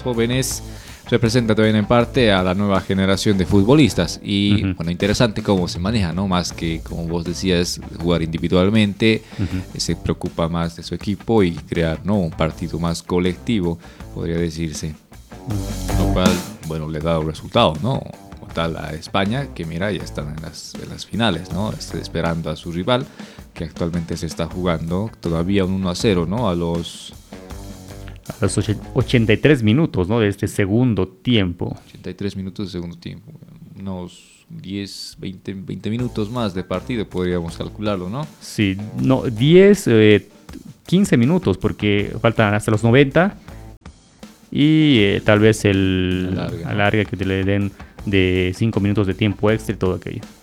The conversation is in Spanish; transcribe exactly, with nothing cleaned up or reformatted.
más jóvenes representa también en parte a la nueva generación de futbolistas y uh-huh. bueno, interesante cómo se maneja, ¿no? Más que, como vos decías, jugar individualmente, uh-huh. se preocupa más de su equipo y crear, ¿no? Un partido más colectivo, podría decirse, uh-huh. lo cual, bueno, le da un resultado, ¿no? Como tal a España, que mira, ya están en las, en las finales, ¿no? Está esperando a su rival, que actualmente se está jugando todavía un uno a cero, ¿no? A los... A los ochenta y tres minutos, ¿no? De este segundo tiempo. ochenta y tres minutos de segundo tiempo. Unos diez, veinte, veinte minutos más de partido podríamos calcularlo, ¿no? Sí, no, diez, eh, quince minutos, porque faltan hasta los noventa. Y eh, tal vez el alargue, ¿no? alargue que le den de cinco minutos de tiempo extra y todo aquello.